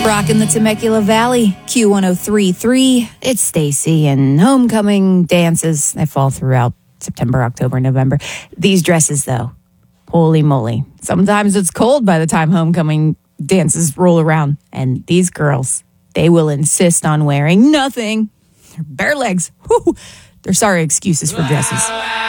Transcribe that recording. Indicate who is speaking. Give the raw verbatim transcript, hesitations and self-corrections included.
Speaker 1: Rocking the Temecula Valley, Q one oh three point three. It's Stacy, and homecoming dances, they fall throughout September, October, November. These dresses, though, holy moly. Sometimes it's cold by the time homecoming dances roll around. And these girls, they will insist on wearing nothing. Bare legs. Whew. They're sorry excuses for dresses.